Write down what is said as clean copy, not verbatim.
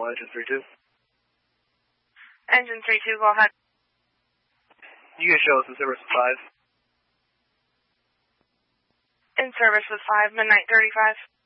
Channel Engine 32. Engine 32, go ahead. You can show us in service with 5. In service with 5, midnight 35.